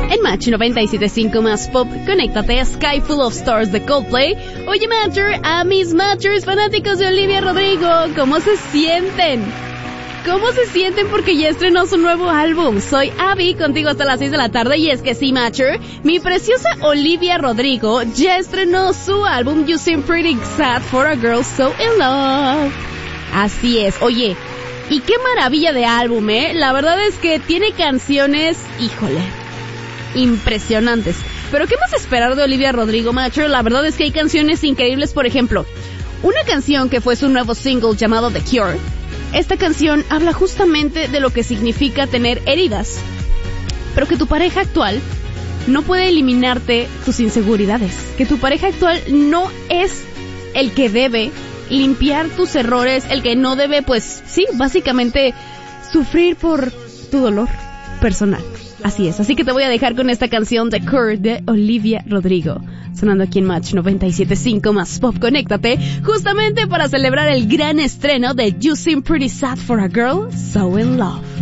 En Match 97.5 más pop, conéctate a Sky Full of Stars de Coldplay. Oye, Matcher, a mis Matchers fanáticos de Olivia Rodrigo, ¿cómo se sienten? ¿Cómo se sienten porque ya estrenó su nuevo álbum? Soy Abby, contigo hasta las 6 de la tarde, y es que sí, Matcher, mi preciosa Olivia Rodrigo ya estrenó su álbum You Seem Pretty Sad for a Girl So In Love. Así es, oye, y qué maravilla de álbum, La verdad es que tiene canciones, híjole, impresionantes. Pero ¿qué más esperar de Olivia Rodrigo, Matcher? La verdad es que hay canciones increíbles. Por ejemplo, una canción que fue su nuevo single llamado The Cure. Esta canción habla justamente de lo que significa tener heridas, pero que tu pareja actual no puede eliminarte tus inseguridades, que tu pareja actual no es el que debe limpiar tus errores, el que no debe, pues sí, básicamente sufrir por tu dolor personal. Así es, así que te voy a dejar con esta canción The Cure de Olivia Rodrigo, sonando aquí en Match 97.5 más pop. Conéctate justamente para celebrar el gran estreno de You Seem Pretty Sad for a Girl So In Love.